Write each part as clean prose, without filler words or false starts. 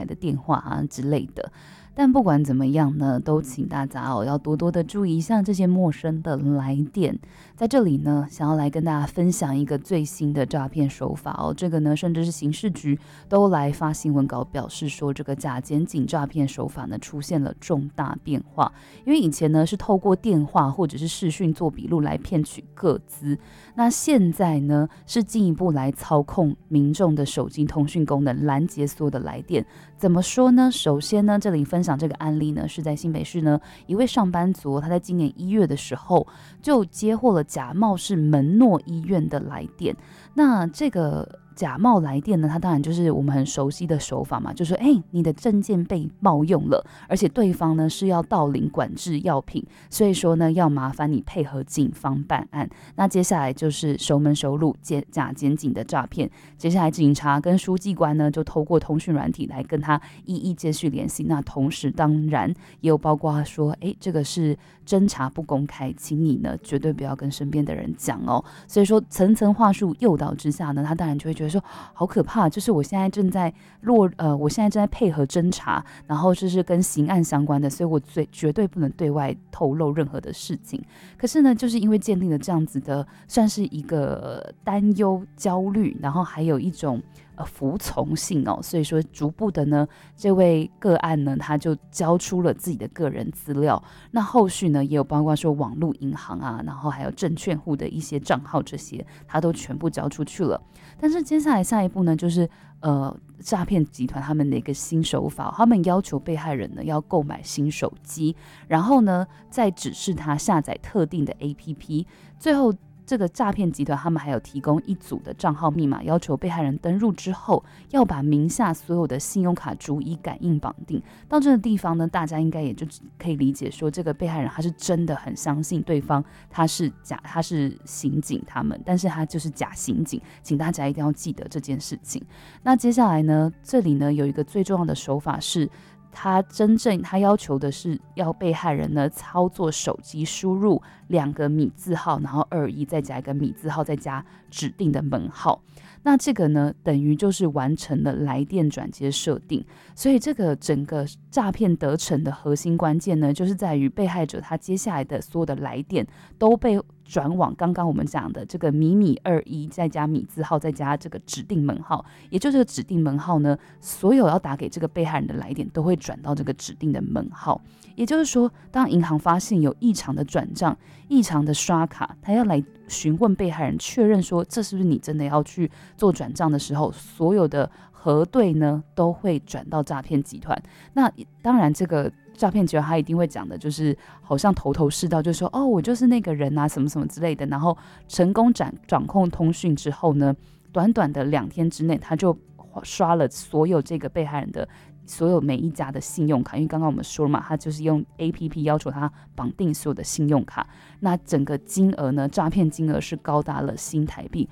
的电话啊之类的。但不管怎么样呢，都请大家要多多的注意一下这些陌生的来电。在这里呢，想要来跟大家分享一个最新的诈骗手法这个呢，甚至是刑事局都来发新闻稿表示说，这个假检警诈骗手法呢出现了重大变化。因为以前呢是透过电话或者是视讯做笔录来骗取个资，那现在呢是进一步来操控民众的手机通讯功能，拦截所有的来电。怎么说呢？首先呢，这里分享这个案例呢，是在新北市呢一位上班族，他在今年1月的时候就接获了假冒是门诺医院的来电。那这个假冒来电呢，它当然就是我们很熟悉的手法嘛，就是说你的证件被冒用了，而且对方呢是要盗领管制药品，所以说呢要麻烦你配合警方办案。那接下来就是熟门熟路假检警的诈骗，接下来警察跟书记官呢就透过通讯软体来跟他一一接续联系。那同时当然也有包括说这个是侦查不公开，请你呢绝对不要跟身边的人讲所以说层层话术诱导之下呢，他当然就会觉得说好可怕，就是我现在正在配合侦查，然后就是跟刑案相关的，所以我绝对不能对外透露任何的事情。可是呢，就是因为建立了这样子的算是一个担忧焦虑，然后还有一种服从性所以说逐步的呢，这位个案呢他就交出了自己的个人资料。那后续呢也有包括说网络银行啊，然后还有证券户的一些账号，这些他都全部交出去了。但是接下来下一步呢，就是诈骗集团他们的一个新手法，他们要求被害人呢要购买新手机，然后呢再指示他下载特定的 APP， 最后这个诈骗集团他们还有提供一组的账号密码，要求被害人登入之后要把名下所有的信用卡逐一感应绑定。到这个地方呢，大家应该也就可以理解说，这个被害人他是真的很相信对方他是刑警他们，但是他就是假刑警，请大家一定要记得这件事情。那接下来呢，这里呢有一个最重要的手法是，他要求的是要被害人呢操作手机输入2个米字号，然后21再加一个米字号，再加指定的门号。那这个呢等于就是完成了来电转接设定。所以这个整个诈骗得逞的核心关键呢，就是在于被害者他接下来的所有的来电都被转往刚刚我们讲的这个米21再加米字号再加这个指定门号。也就是这个指定门号呢，所有要打给这个被害人的来电都会转到这个指定的门号。也就是说，当银行发现有异常的转账、异常的刷卡，他要来询问被害人确认说这是不是你真的要去做转账的时候，所有的核对呢都会转到诈骗集团。那当然这个诈骗集团他一定会讲的就是好像头头是道，就说我就是那个人啊什么什么之类的。然后成功掌控通讯之后呢，短短的2天之内他就刷了所有这个被害人的所有每一家的信用卡。因为刚刚我们说了嘛，他就是用 APP 要求他绑定所有的信用卡。那整个金额呢，诈骗金额是高达了新台币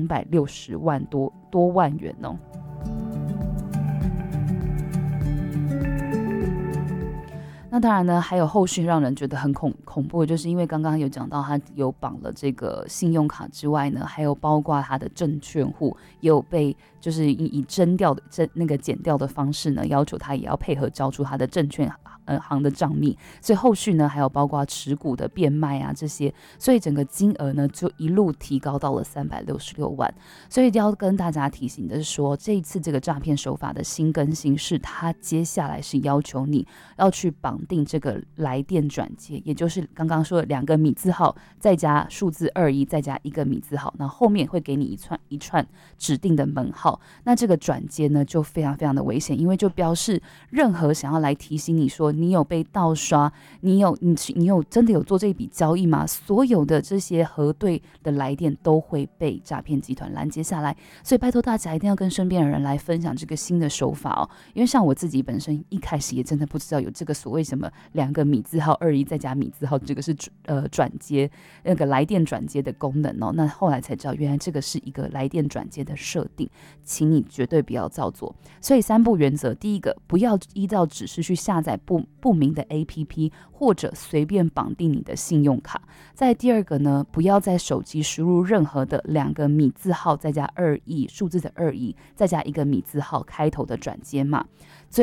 260万多万元那当然呢，还有后续让人觉得很恐怖，就是因为刚刚有讲到他有绑了这个信用卡之外呢，还有包括他的证券户也有被就是以减掉的方式呢，要求他也要配合交出他的证券行的账密。所以后续呢还有包括持股的变卖啊这些，所以整个金额呢就一路提高到了366万。所以要跟大家提醒的是说，这一次这个诈骗手法的新更新是，他接下来是要求你要去绑定这个来电转接，也就是刚刚说的2个米字号再加数字21再加1个米字号，然后后面会给你一串指定的门号。那这个转接呢就非常非常的危险，因为就标示任何想要来提醒你说你有被盗刷，你有真的有做这一笔交易吗？所有的这些核对的来电都会被诈骗集团拦截下来。所以拜托大家一定要跟身边的人来分享这个新的手法因为像我自己本身一开始也真的不知道有这个所谓什么2个米字号21再加米字号，这个是转接那个来电转接的功能那后来才知道原来这个是一个来电转接的设定，请你绝对不要照做。所以3步原则，第一个，不要依照指示去下载不明的 APP 或者随便绑定你的信用卡。再第二个呢，不要在手机输入任何的2个米字号再加21数字的21再加1个米字号开头的转接码。